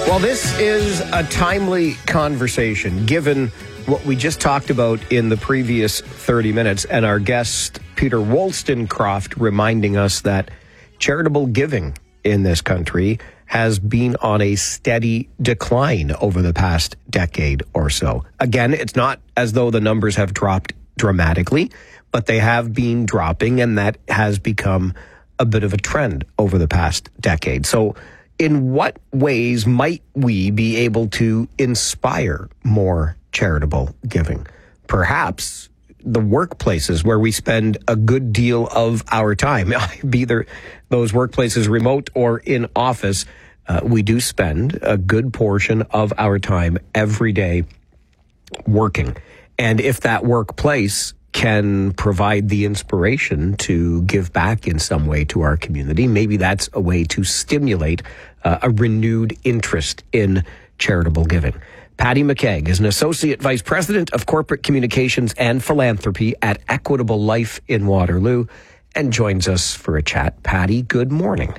Well, this is a timely conversation, given what we just talked about in the previous 30 minutes, and our guest, Peter Wollstonecroft, reminding us that charitable giving in this country has been on a steady decline over the past decade or so. Again, it's not as though the numbers have dropped dramatically, but they have been dropping, and that has become a bit of a trend over the past decade. So in what ways might we be able to inspire more charitable giving? Perhaps the workplaces where we spend a good deal of our time, be either those workplaces remote or in office, we do spend a good portion of our time every day working. And if that workplace can provide the inspiration to give back in some way to our community, maybe that's a way to stimulate a renewed interest in charitable giving. Patty McKeag is an Associate Vice President of Corporate Communications and Philanthropy at Equitable Life in Waterloo and joins us for a chat. Patty, good morning.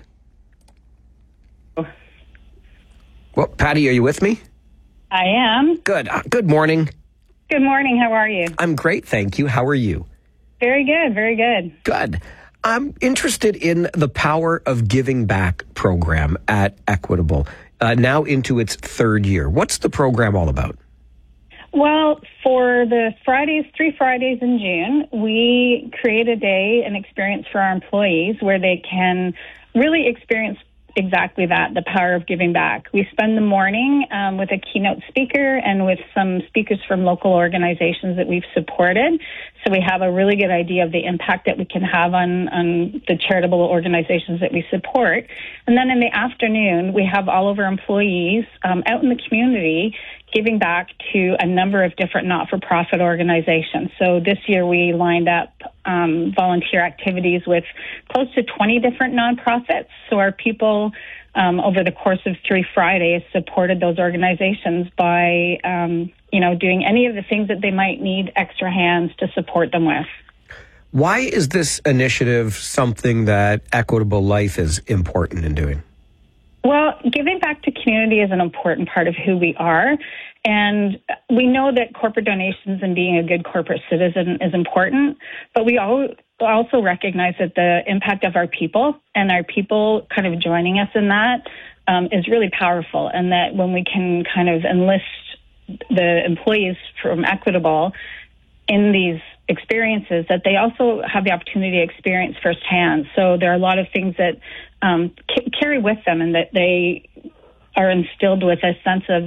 Well, Patty, are you with me? I am. Good. Good morning. Good morning. How are you? I'm great, thank you. How are you? Very good. Very good. Good. I'm interested in the Power of Giving Back program at Equitable, now into its third year. What's the program all about? Well, for the three Fridays in June, we create a day, an experience for our employees where they can really experience exactly that, the power of giving back. We spend the morning with a keynote speaker and with some speakers from local organizations that we've supported. So we have a really good idea of the impact that we can have on the charitable organizations that we support. And then in the afternoon, we have all of our employees out in the community giving back to a number of different not-for-profit organizations. So this year we lined up volunteer activities with close to 20 different nonprofits. So our people over the course of 3 Fridays supported those organizations by doing any of the things that they might need extra hands to support them with. Why is this initiative something that Equitable Life is important in doing? Well, giving back to community is an important part of who we are. And we know that corporate donations and being a good corporate citizen is important, but we also recognize that the impact of our people and our people kind of joining us in that is really powerful, and that when we can kind of enlist the employees from Equitable in these experiences, that they also have the opportunity to experience firsthand. So there are a lot of things that carry with them, and that they are instilled with a sense of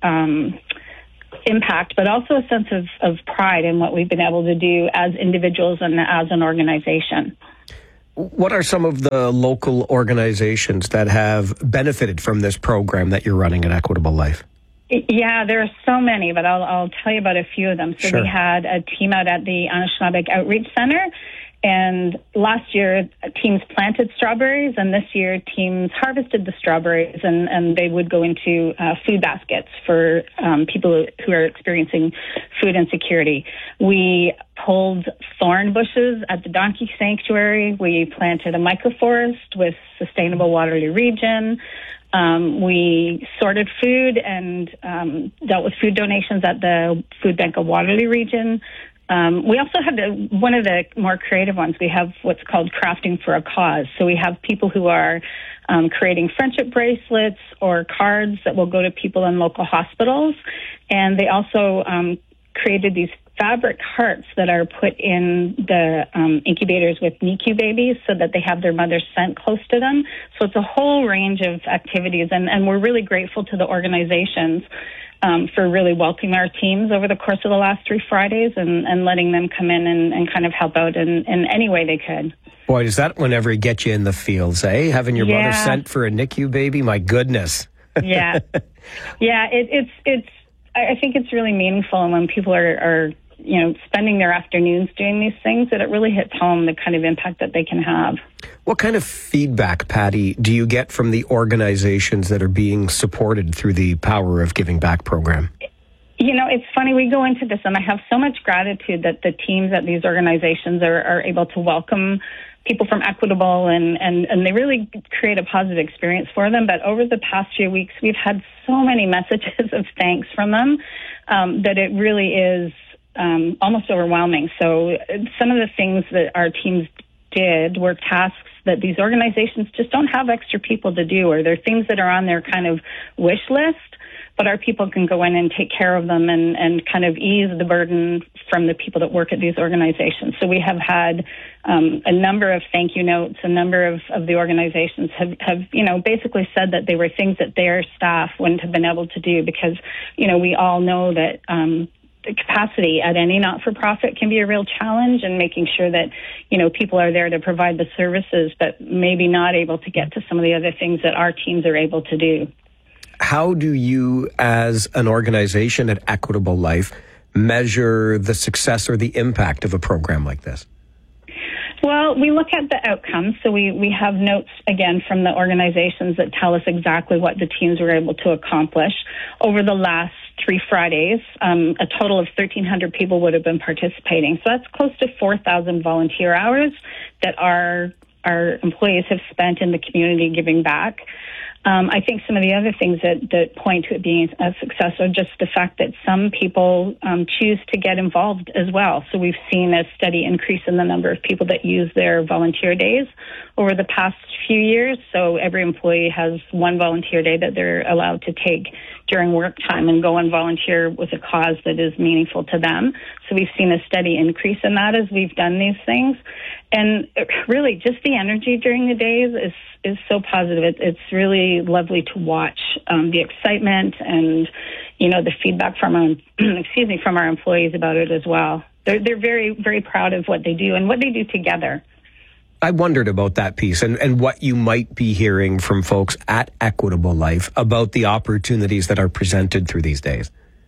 impact, but also a sense of pride in what we've been able to do as individuals and as an organization. What are some of the local organizations that have benefited from this program that you're running at Equitable Life? Yeah, there are so many, but I'll tell you about a few of them. So Sure. We had a team out at the Anishinaabe Outreach Center, and last year teams planted strawberries, and this year teams harvested the strawberries, and they would go into food baskets for people who are experiencing food insecurity. We pulled thorn bushes at the Donkey Sanctuary. We planted a microforest with Sustainable Waterloo Region. We sorted food and dealt with food donations at the Food Bank of Waterloo Region. We also have one of the more creative ones. We have what's called Crafting for a Cause. So we have people who are creating friendship bracelets or cards that will go to people in local hospitals. And they also created these fabric hearts that are put in the incubators with NICU babies so that they have their mother's scent close to them. So it's a whole range of activities, and we're really grateful to the organizations for really welcoming our teams over the course of the last 3 Fridays and letting them come in and kind of help out in any way they could. Boy, does that one ever get you in the feels, eh? Having your mother sent for a NICU baby? My goodness. Yeah. Yeah, I think it's really meaningful, and when people are spending their afternoons doing these things, that it really hits home the kind of impact that they can have. What kind of feedback, Patty, do you get from the organizations that are being supported through the Power of Giving Back program? It's funny, we go into this, and I have so much gratitude that the teams at these organizations are able to welcome people from Equitable, and they really create a positive experience for them. But over the past few weeks, we've had so many messages of thanks from them that it really is almost overwhelming. So some of the things that our teams did were tasks that these organizations just don't have extra people to do, or they're things that are on their kind of wish list, but our people can go in and take care of them and kind of ease the burden from the people that work at these organizations. So we have had a number of thank you notes. A number of the organizations have basically said that they were things that their staff wouldn't have been able to do, because, we all know that the capacity at any not-for-profit can be a real challenge, and making sure that, people are there to provide the services, but maybe not able to get to some of the other things that our teams are able to do. How do you, as an organization at Equitable Life, measure the success or the impact of a program like this? Well, we look at the outcomes. So we have notes, again, from the organizations that tell us exactly what the teams were able to accomplish. Over the last 3 Fridays, a total of 1,300 people would have been participating. So that's close to 4,000 volunteer hours that our employees have spent in the community giving back. I think some of the other things that point to it being a success are just the fact that some people choose to get involved as well. So we've seen a steady increase in the number of people that use their volunteer days over the past few years. So every employee has one volunteer day that they're allowed to take during work time and go and volunteer with a cause that is meaningful to them. So we've seen a steady increase in that as we've done these things. And really, just the energy during the days is so positive. It's really lovely to watch the excitement and, the feedback from our employees about it as well. They're very, very proud of what they do and what they do together. I wondered about that piece and what you might be hearing from folks at Equitable Life about the opportunities that are presented through these days.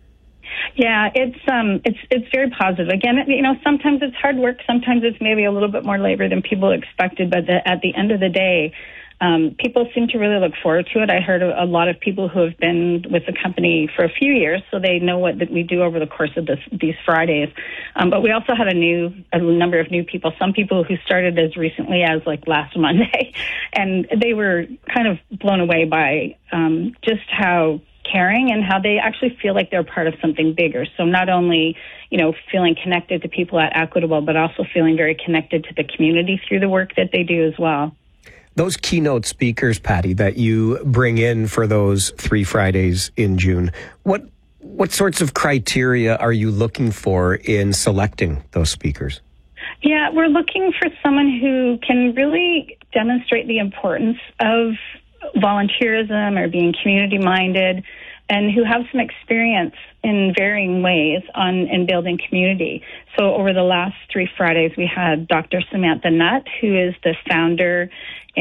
Yeah, it's very positive. Again, sometimes it's hard work. Sometimes it's maybe a little bit more labor than people expected. But at the end of the day, people seem to really look forward to it. I heard a lot of people who have been with the company for a few years, so they know what we do over the course of these Fridays. But we also had a number of new people, some people who started as recently as last Monday, and they were kind of blown away by just how caring and how they actually feel like they're part of something bigger. So not only, feeling connected to people at Equitable, but also feeling very connected to the community through the work that they do as well. Those keynote speakers, Patty, that you bring in for those 3 Fridays in June, what sorts of criteria are you looking for in selecting those speakers? Yeah, we're looking for someone who can really demonstrate the importance of volunteerism or being community-minded, and who have some experience in varying ways in building community. So over the last 3 Fridays, we had Dr. Samantha Nutt, who is the founder